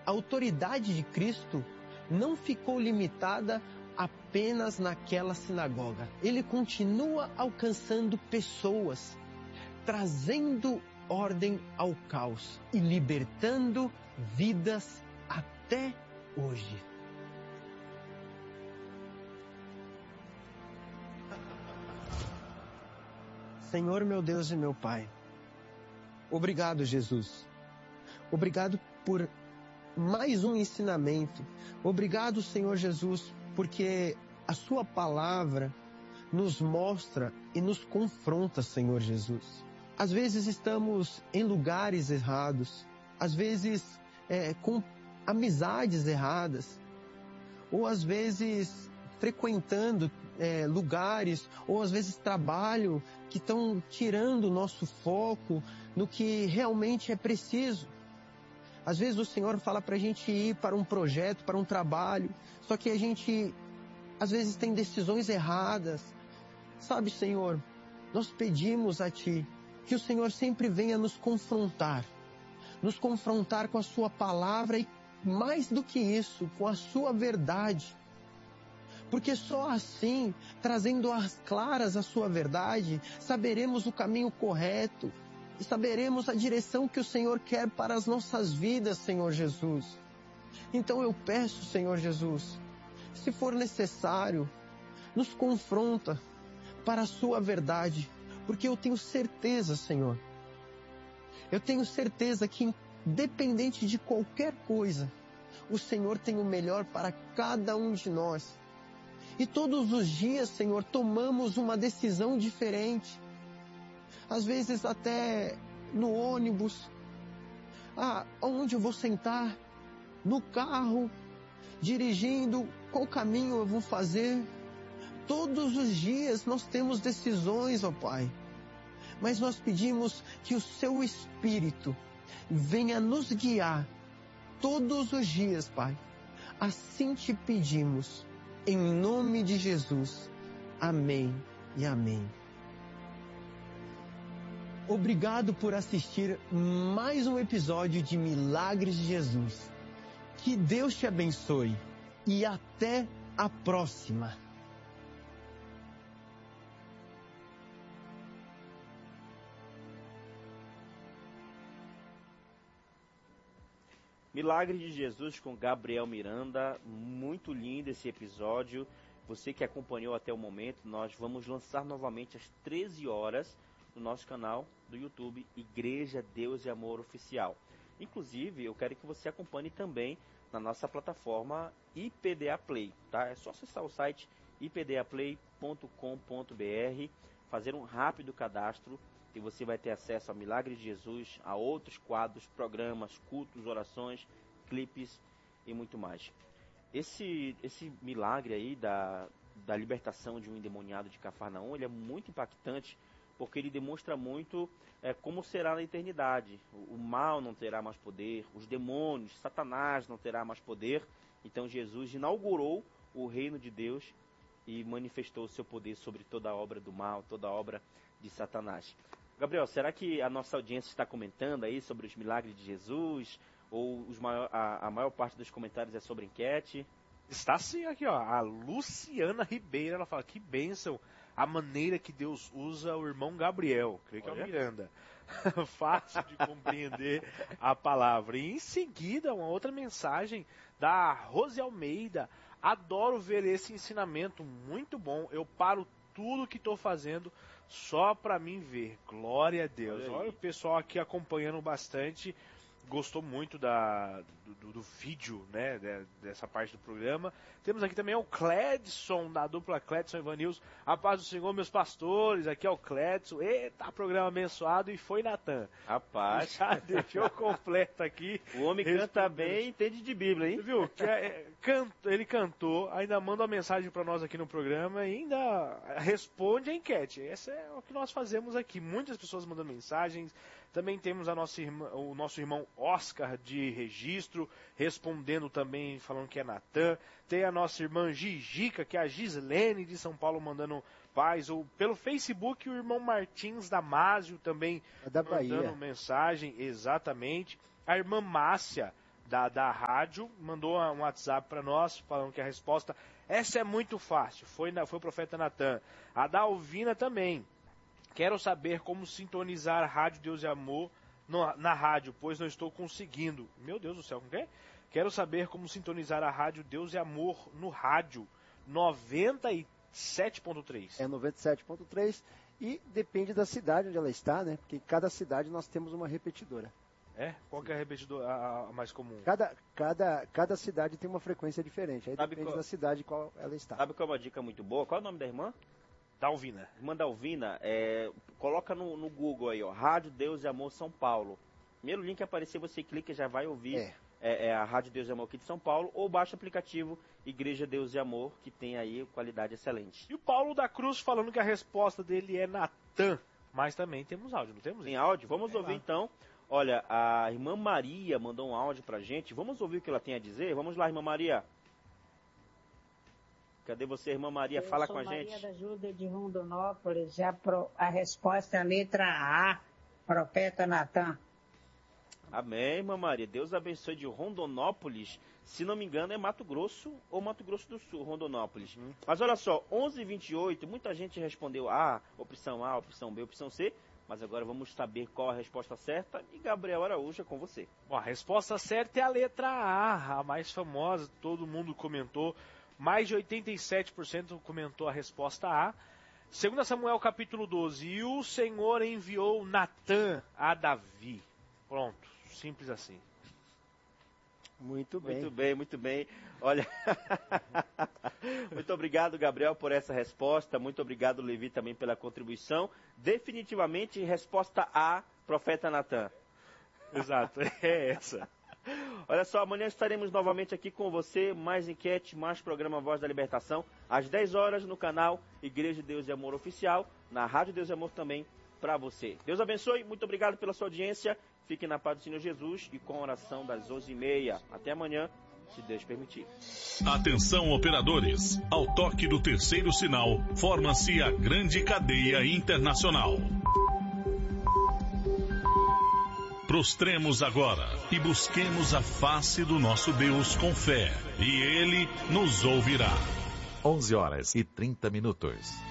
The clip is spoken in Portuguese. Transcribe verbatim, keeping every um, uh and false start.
a autoridade de Cristo não ficou limitada apenas naquela sinagoga. Ele continua alcançando pessoas, trazendo ordem ao caos e libertando vidas até hoje. Senhor, meu Deus e meu Pai, obrigado, Jesus. Obrigado por mais um ensinamento. Obrigado, Senhor Jesus, porque a Sua palavra nos mostra e nos confronta, Senhor Jesus. Às vezes estamos em lugares errados, às vezes é, com amizades erradas, ou às vezes frequentando é, lugares, ou às vezes trabalho que estão tirando o nosso foco no que realmente é preciso. Às vezes o Senhor fala para a gente ir para um projeto, para um trabalho, só que a gente às vezes tem decisões erradas. Sabe, Senhor, nós pedimos a Ti que o Senhor sempre venha nos confrontar, nos confrontar com a Sua palavra e mais do que isso, com a Sua verdade. Porque só assim, trazendo às claras a Sua verdade, saberemos o caminho correto e saberemos a direção que o Senhor quer para as nossas vidas, Senhor Jesus. Então eu peço, Senhor Jesus, se for necessário, nos confronta para a Sua verdade, porque eu tenho certeza, Senhor, eu tenho certeza que independente de qualquer coisa, o Senhor tem o melhor para cada um de nós. E todos os dias, Senhor, tomamos uma decisão diferente. Às vezes até no ônibus, ah, onde eu vou sentar, no carro, dirigindo, qual caminho eu vou fazer. Todos os dias nós temos decisões, ó Pai. Mas nós pedimos que o Seu Espírito venha nos guiar todos os dias, Pai. Assim te pedimos, em nome de Jesus. Amém e amém. Obrigado por assistir mais um episódio de Milagres de Jesus. Que Deus te abençoe e até a próxima. Milagre de Jesus com Gabriel Miranda, muito lindo esse episódio. Você que acompanhou até o momento, nós vamos lançar novamente às treze horas no nosso canal do YouTube, Igreja Deus e Amor Oficial. Inclusive, eu quero que você acompanhe também na nossa plataforma I P D A Play, tá? É só acessar o site i p d a play ponto com ponto b r, fazer um rápido cadastro e você vai ter acesso a Milagre de Jesus, a outros quadros, programas, cultos, orações, clipes e muito mais. Esse, esse milagre aí da, da libertação de um endemoniado de Cafarnaum, ele é muito impactante, porque ele demonstra muito é, como será na eternidade. O, o mal não terá mais poder, os demônios, Satanás não terá mais poder. Então Jesus inaugurou o reino de Deus e manifestou o seu poder sobre toda a obra do mal, toda a obra de Satanás. Gabriel, será que a nossa audiência está comentando aí sobre os milagres de Jesus? Ou os maior, a, a maior parte dos comentários é sobre enquete? Está sim aqui, ó. A Luciana Ribeiro, ela fala, que bênção a maneira que Deus usa o irmão Gabriel. Creio que é o Miranda. Fácil de compreender a palavra. E em seguida, uma outra mensagem da Rose Almeida. Adoro ver esse ensinamento, muito bom. Eu paro tudo que estou fazendo só para mim ver. Glória a Deus. Olha, Olha o pessoal aqui acompanhando bastante. Gostou muito da, do, do, do vídeo, né, de, dessa parte do programa. Temos aqui também o Cledson, da dupla Cledson e Vanils. A paz do Senhor, meus pastores. Aqui é o Cledson. Eita, programa abençoado. E foi Natan. Rapaz. Já deixou completo aqui. O homem canta bem e entende de Bíblia, hein? Você viu? Que é, can, ele cantou, ainda manda uma mensagem para nós aqui no programa e ainda responde a enquete. Esse é o que nós fazemos aqui. Muitas pessoas mandam mensagens. Também temos a nossa irmã, o nosso irmão Oscar de registro, respondendo também, falando que é Natan. Tem a nossa irmã Gigica, que é a Gislene de São Paulo, mandando paz. Ou pelo Facebook, o irmão Martins Damásio também é da mandando Bahia. mensagem, exatamente. A irmã Márcia, da, da rádio, mandou um WhatsApp para nós, falando que a resposta, essa é muito fácil, foi, na, foi o profeta Natan. A Dalvina também. Quero saber como sintonizar a Rádio Deus e Amor no, na rádio, pois não estou conseguindo. Meu Deus do céu, como que é? Quero saber como sintonizar a Rádio Deus e Amor no rádio noventa e sete ponto três. É noventa e sete ponto três e depende da cidade onde ela está, né? Porque em cada cidade nós temos uma repetidora. É? Qual que é a repetidora a, a mais comum? Cada, cada, cada cidade tem uma frequência diferente. Aí Sabe depende qual... da cidade qual ela está. Sabe qual é uma dica muito boa? Qual é o nome da irmã? Dalvina. Irmã Dalvina, é, coloca no, no Google aí, ó, Rádio Deus e Amor São Paulo. Primeiro link que aparecer, você clica e já vai ouvir É. É, é a Rádio Deus e Amor aqui de São Paulo, ou baixa o aplicativo Igreja Deus e Amor, que tem aí qualidade excelente. E o Paulo da Cruz falando que a resposta dele é Natan. Mas também temos áudio, não temos? Tem áudio? Vamos ouvir então. Olha, a irmã Maria mandou um áudio pra gente. Vamos ouvir o que ela tem a dizer? Vamos lá, irmã Maria. Cadê você, irmã Maria? Eu Fala sou com a Maria gente. da Ajuda de Rondonópolis. A, pro, a resposta é a letra A, profeta Natan. Amém, irmã Maria. Deus abençoe de Rondonópolis. Se não me engano, é Mato Grosso ou Mato Grosso do Sul, Rondonópolis. Uhum. Mas olha só, onze e vinte e oito, muita gente respondeu A, opção A, opção B, opção C. Mas agora vamos saber qual a resposta certa. E Gabriel Araújo é com você. Bom, a resposta certa é a letra A, a mais famosa. Todo mundo comentou. Mais de oitenta e sete por cento comentou a resposta A. Segundo Samuel capítulo doze, e o Senhor enviou Natan a Davi. Pronto, simples assim. Muito bem. Muito bem, muito bem. Olha, muito obrigado, Gabriel, por essa resposta. Muito obrigado, Levi, também pela contribuição. Definitivamente, resposta A, profeta Natan. Exato, é essa. Olha só, amanhã estaremos novamente aqui com você, mais enquete, mais programa Voz da Libertação, às dez horas no canal Igreja Deus e Amor Oficial, na Rádio Deus e Amor também para você. Deus abençoe, muito obrigado pela sua audiência, fique na paz do Senhor Jesus e com a oração das onze e meia. Até amanhã, se Deus permitir. Atenção, operadores, ao toque do terceiro sinal, forma-se a grande cadeia internacional. Prostremos agora e busquemos a face do nosso Deus com fé, e Ele nos ouvirá. onze horas e trinta minutos.